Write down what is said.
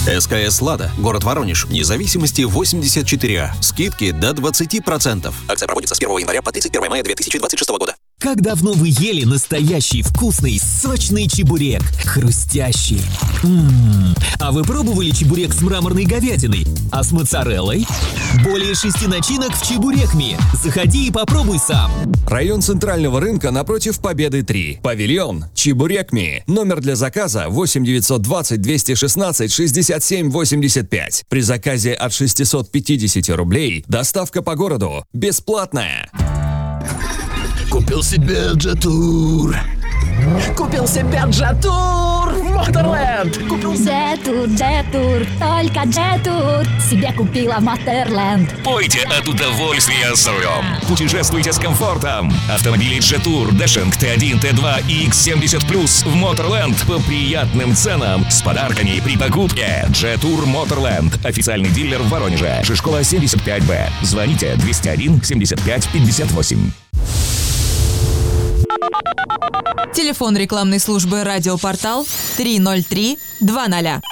СКС «Лада», город Воронеж, независимости 84А. Скидки до 20%. Акция проводится с 1 января по 31 мая 2026 года. Как давно вы ели настоящий вкусный, сочный чебурек? Хрустящий. А вы пробовали чебурек с мраморной говядиной? А с моцареллой? Более 6 начинок в Чебурекми. Заходи и попробуй сам. Район Центрального рынка напротив Победы 3. Павильон. Чебурекми. Номер для заказа 8 920 216 67 85. При заказе от 650 рублей доставка по городу бесплатная. Купил себе Джетур. Купил себе Джетур в Моторленд. Купил Джетур, только Джетур себе купила в Моторленд. Пойте от удовольствия с рулем. Путешествуйте с комфортом. Автомобили Джетур, Дэшинг, Т1, Т2 и X70 в Моторленд по приятным ценам с подарками при покупке. Джетур Моторленд. Официальный дилер в Воронеже. Шишкова 75Б. Звоните 201 75 58. Телефон рекламной службы «Радиопортал» 303 20.